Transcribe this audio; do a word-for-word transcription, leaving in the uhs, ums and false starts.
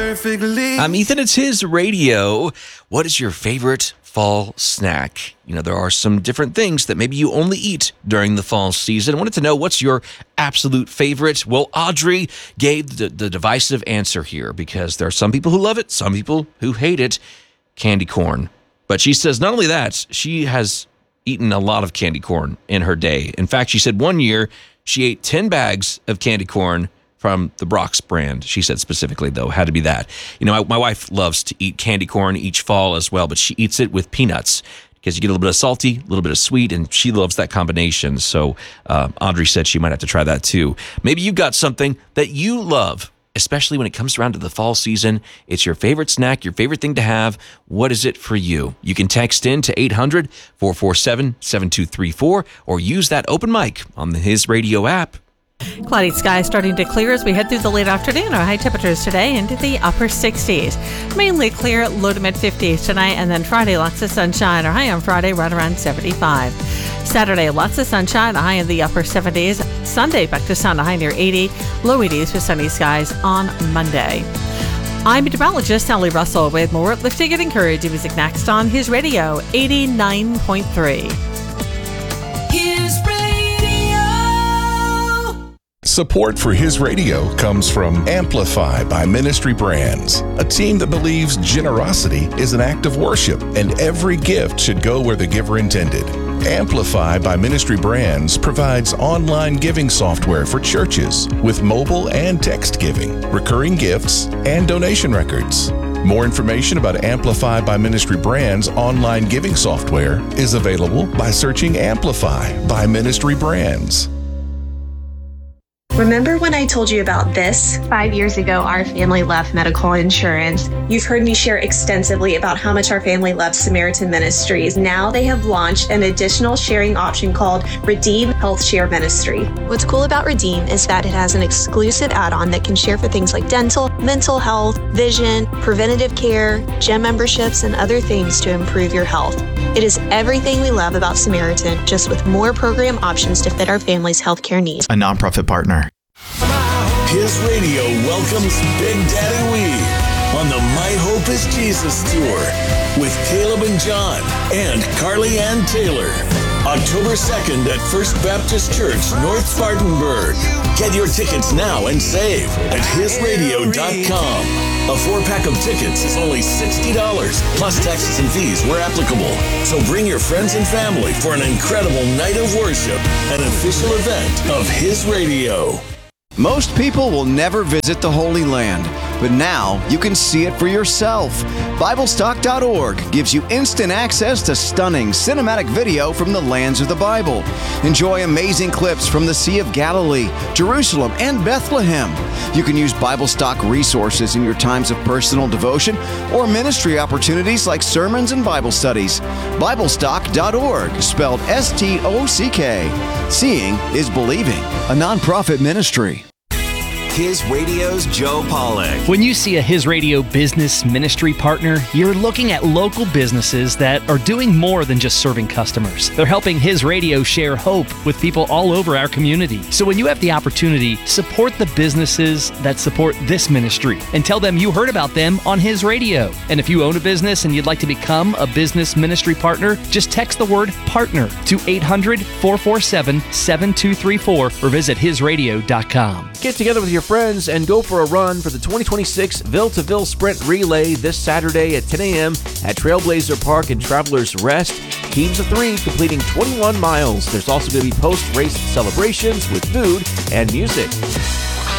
perfectly. I'm Ethan. It's His Radio. What is your favorite fall snack? You know, there are some different things that maybe you only eat during the fall season. I wanted to know, what's your absolute favorite? Well, Audrey gave the, the divisive answer here, because there are some people who love it, some people who hate it. Candy corn. But she says not only that, she has eaten a lot of candy corn in her day. In fact, she said one year she ate ten bags of candy corn from the Brock's brand. She said specifically, though, had to be that. You know, my, my wife loves to eat candy corn each fall as well, but she eats it with peanuts because you get a little bit of salty, a little bit of sweet, and she loves that combination. So uh, Audrey said she might have to try that too. Maybe you've got something that you love, especially when it comes around to the fall season. It's your favorite snack, your favorite thing to have. What is it for you? You can text in to eight hundred, four four seven, seven two three four or use that open mic on the His Radio app. Cloudy skies starting to clear as we head through the late afternoon. Our high temperatures today into the upper sixties. Mainly clear, low to mid fifties tonight, and then Friday lots of sunshine. Our high on Friday right around seventy-five. Saturday lots of sunshine, a high in the upper seventies. Sunday back to sun, a high near eighty. Low eighties with sunny skies on Monday. I'm meteorologist Sally Russell with more uplifting and encouraging music next on His Radio eighty-nine point three. His Radio. Support for His Radio comes from Amplify by Ministry Brands, a team that believes generosity is an act of worship and every gift should go where the giver intended. Amplify by Ministry Brands provides online giving software for churches with mobile and text giving, recurring gifts, and donation records. More information about Amplify by Ministry Brands online giving software is available by searching Amplify by Ministry Brands. Remember when I told you about this? Five years ago, our family left medical insurance. You've heard me share extensively about how much our family loves Samaritan Ministries. Now they have launched an additional sharing option called Redeem Health Share Ministry. What's cool about Redeem is that it has an exclusive add-on that can share for things like dental, mental health, vision, preventative care, gym memberships, and other things to improve your health. It is everything we love about Samaritan, just with more program options to fit our family's healthcare needs. A nonprofit partner. His Radio welcomes Big Daddy Wee on the My Hope is Jesus tour with Caleb and John and Carly Ann Taylor. October second at First Baptist Church, North Spartanburg. Get your tickets now and save at his radio dot com. A four-pack of tickets is only sixty dollars, plus taxes and fees where applicable. So bring your friends and family for an incredible night of worship, an official event of His Radio. Most people will never visit the Holy Land, but now you can see it for yourself. Bible Stock dot org gives you instant access to stunning cinematic video from the lands of the Bible. Enjoy amazing clips from the Sea of Galilee, Jerusalem, and Bethlehem. You can use Bible Stock resources in your times of personal devotion or ministry opportunities like sermons and Bible studies. Bible Stock dot org, spelled S T O C K. Seeing is believing, a nonprofit ministry. His Radio's Joe Pollak. When you see a His Radio business ministry partner, you're looking at local businesses that are doing more than just serving customers. They're helping His Radio share hope with people all over our community. So when you have the opportunity, support the businesses that support this ministry and tell them you heard about them on His Radio. And if you own a business and you'd like to become a business ministry partner, just text the word partner to eight hundred, four four seven, seven two three four or visit his radio dot com. Get together with your friends and go for a run for the twenty twenty-six Ville-to-Ville Sprint Relay this Saturday at ten a.m. at Trailblazer Park and Travelers Rest. Teams of three completing twenty-one miles. There's also going to be post-race celebrations with food and music.